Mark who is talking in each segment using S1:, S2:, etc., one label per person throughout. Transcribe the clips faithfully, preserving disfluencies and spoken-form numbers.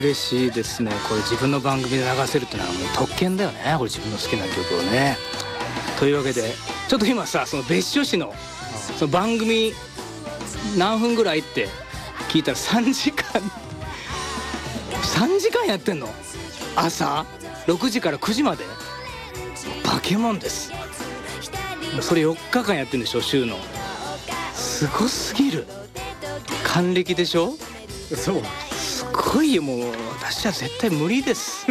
S1: 嬉しいですね。これ自分の番組で流せるってのはもう特権だよね。これ自分の好きな曲をね。というわけでちょっと今さ、その別所市のその番組何分ぐらいって聞いたらさんじかんさんじかんやってんの。朝ろくじからくじまでバケモンです。それよっかかんやってんでしょ、週の。すごすぎる。還暦でしょ。
S2: そう、
S1: すごいよ。もう私は絶対無理です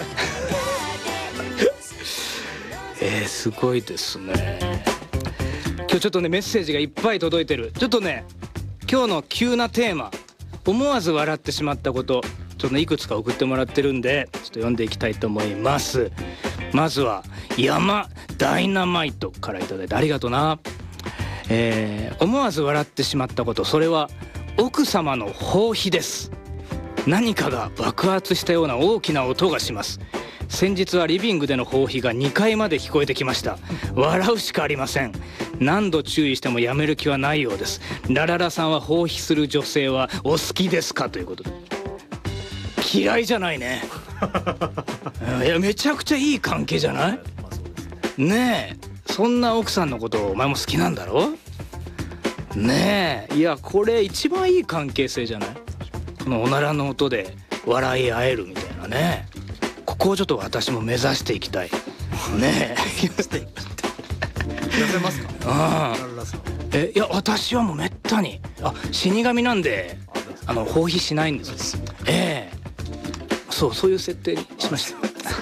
S1: えー、すごいですね。今日ちょっとねメッセージがいっぱい届いてる。ちょっとね今日の急なテーマ、思わず笑ってしまったこと、ちょっとねいくつか送ってもらってるんでちょっと読んでいきたいと思います。まずは山ダイナマイトからいただいてありがとうな。えー、思わず笑ってしまったこと、それは奥様の放屁です。何かが爆発したような大きな音がします。先日はリビングでの放屁がにかいまで聞こえてきました。笑うしかありません。何度注意してもやめる気はないようです。ラララさんは放屁する女性はお好きですか、ということで。嫌いじゃないねいやめちゃくちゃいい関係じゃないねえ。そんな奥さんのことをお前も好きなんだろねえ。いやこれ一番いい関係性じゃない。このおならの音で笑い合えるみたいなね。ここをちょっと私も目指していきたいねえ
S2: 出せますか。
S1: ああ、えいや私はもうめったに、あ死神なんであの放屁しないんです。ええそうそういう設定にしました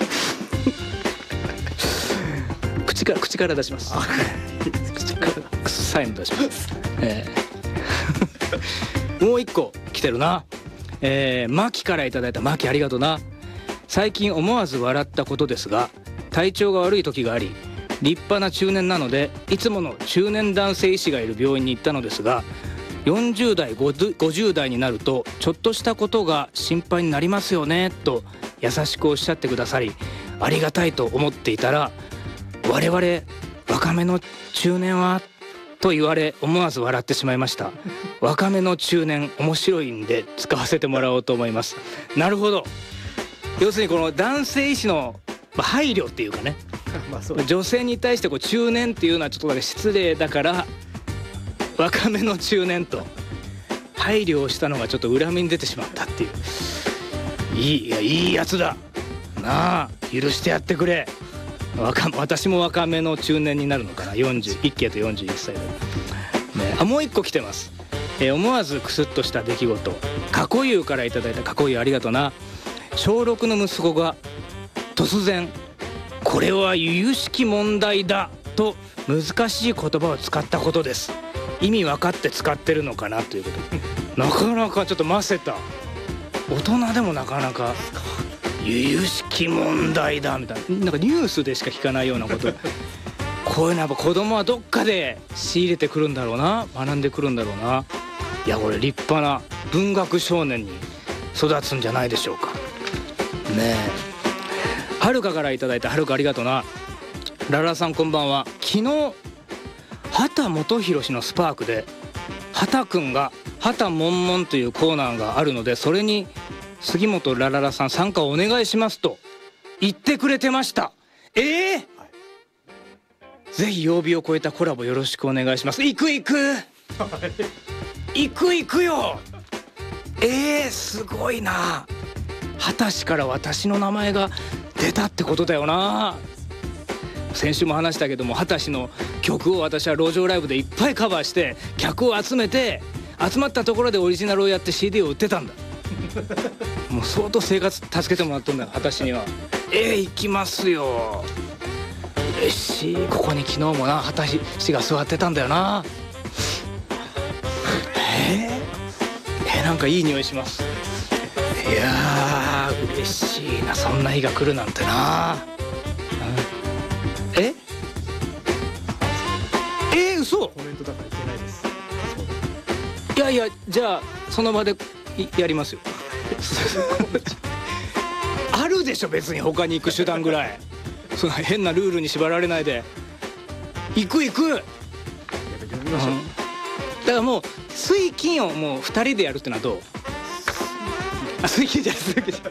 S1: 口から口から出します口から臭いの出します、えー、もう一個来てるな。えー、マキからいただいた。マキありがとうな。最近思わず笑ったことですが、体調が悪い時があり、立派な中年なのでいつもの中年男性医師がいる病院に行ったのですが、よんじゅうだいごじゅうだいになるとちょっとしたことが心配になりますよねと優しくおっしゃってくださり、ありがたいと思っていたら、我々若めの中年はと言われ思わず笑ってしまいました。若めの中年面白いんで使わせてもらおうと思います。なるほど。要するにこの男性医師の配慮っていうかねまあそう女性に対してこう中年っていうのはちょっとだけ失礼だから若めの中年と配慮をしたのがちょっと恨みに出てしまったっていう。いい、いやいいやつだなあ、許してやってくれ。若私も若めの中年になるのかな。よんじゅう一慶とよんじゅういっさいで、ね、あもう一個来てます。えー、思わずクスッとした出来事、過去湯からいただいた。過去湯ありがとうな。小ろくの息子が突然これは由々しき問題だと難しい言葉を使ったことです。意味分かって使ってるのかなということなかなかちょっとませた。大人でもなかなか由々しき問題だみたいな、なんかニュースでしか聞かないようなことこういうのやっぱ子供はどっかで仕入れてくるんだろうな、学んでくるんだろうな。いやこれ立派な文学少年に育つんじゃないでしょうかねえ。はるかからいただいた。はるかありがとうな。ララさんこんばんは。昨日畑基博氏のスパークで畑くんが畑もんもんというコーナーがあるので、それに杉本ラララさん参加をお願いしますと言ってくれてました。えーはい、ぜひ曜日を超えたコラボよろしくお願いします。行く行く行く行くよ。えー、すごいな。畑氏から私の名前が出たってことだよな。先週も話したけども、畑氏の曲を私は路上ライブでいっぱいカバーして客を集めて、集まったところでオリジナルをやって シーディー を売ってたんだもう相当生活助けてもらったんだ畑氏には。えー、行きますよ。嬉しい。ここに昨日もな畑氏が座ってたんだよな。えー、えー、なんかいい匂いします。いやー嬉しいな、そんな日が来るなんてな。ええー、嘘。
S2: コメントだからいけないです。
S1: いやいや、じゃあその場でやりますよあるでしょ別に他に行く手段ぐらい。そんな変なルールに縛られないで行く行く、うん、だからもう水金をもうふたりでやるってのはどう。 あ鈴木じゃん鈴木じゃん